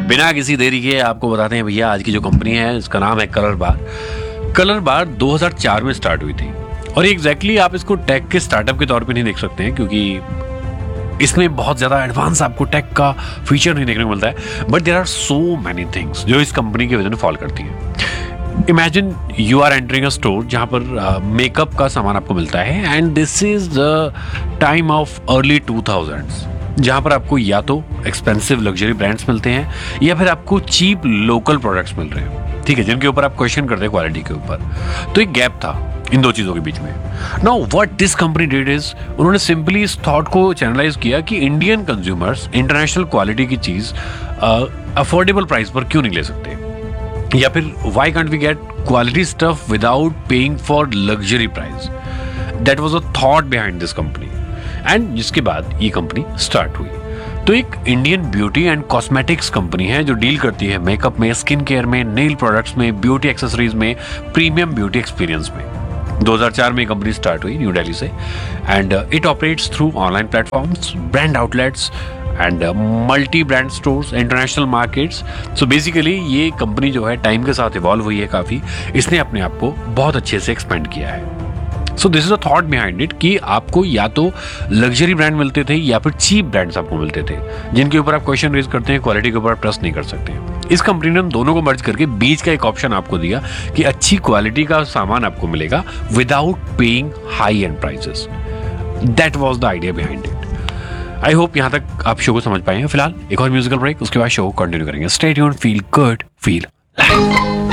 बिना किसी देरी के आपको बताते हैं भैया, आज की जो कंपनी है इसका नाम है कलर बार। कलर बार 2004 में स्टार्ट हुई थी और एग्जैक्टली आप इसको टेक के स्टार्टअप के तौर पे नहीं देख सकते हैं, क्योंकि इसमें बहुत ज़्यादा एडवांस आपको टेक का फीचर नहीं देखने को मिलता है। But there are so many things जो इस कंपनी की वजह से फॉल करती है। Imagine you are entering a store जहाँ पर मेकअप का सामान आपको मिलता है, and this is the time of early 2000s, जहाँ पर आपको या तो एक्सपेंसिव लग्जरी ब्रांड्स मिलते हैं या फिर आपको चीप लोकल प्रोडक्ट्स मिल रहे हैं, ठीक है, जिनके ऊपर आप क्वेश्चन करते हैं क्वालिटी के ऊपर। तो एक गैप था इन दो चीज़ों के बीच में। Now what this company did is, उन्होंने सिंपली इस थॉट को चैनलाइज किया कि इंडियन कंज्यूमर्स इंटरनेशनल क्वालिटी की चीज़ अफोर्डेबल प्राइस पर क्यों नहीं ले सकते, या फिर why can't we get quality stuff without paying for luxury price. That was a thought behind this company, and जिसके बाद ये कंपनी स्टार्ट हुई। तो एक Indian beauty and cosmetics company है जो डील करती है मेकअप में, स्किन केयर में, नेल प्रोडक्ट्स में, ब्यूटी एक्सेसरीज में, प्रीमियम ब्यूटी एक्सपीरियंस में। 2004 में कंपनी स्टार्ट हुई न्यू दिल्ली से, and it operates through online platforms, brand outlets and multi brand stores, international markets. So basically ये कंपनी जो है टाइम के साथ इवॉल्व हुई है काफ़ी, इसने अपने आप को बहुत अच्छे से एक्सपेंड किया है। So this is a thought behind it कि आपको या तो लग्जरी ब्रांड मिलते थे या फिर चीप ब्रांड्स आपको मिलते थे, जिनके ऊपर आप क्वेश्चन रेज करते हैं, क्वालिटी के ऊपर आप ट्रस्ट नहीं कर सकते। इस कंपनी ने दोनों को मर्ज करके बीच का एक ऑप्शन आपको दिया कि अच्छी क्वालिटी का सामान आपको मिलेगा without paying high and prices. That was the idea behind it. I hope यहाँ तक आप शो को समझ पाए हैं। फिलहाल एक और म्यूजिकल ब्रेक, उसके बाद शो कंटिन्यू करेंगे। Stay tuned, feel good, feel live.